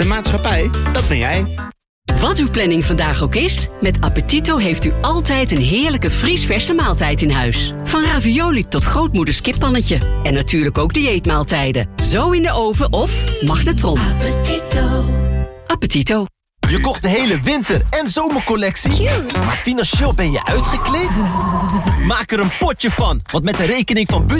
maatschappij, dat ben jij. Wat uw planning vandaag ook is, met Appetito heeft u altijd een heerlijke vriesverse maaltijd in huis. Van ravioli tot grootmoeders kippannetje. En natuurlijk ook dieetmaaltijden. Zo in de oven of magnetron. Appetito. Appetito. Je kocht de hele winter- en zomercollectie. Cute. Maar financieel ben je uitgekleed? Maak er een potje van, want met de rekening van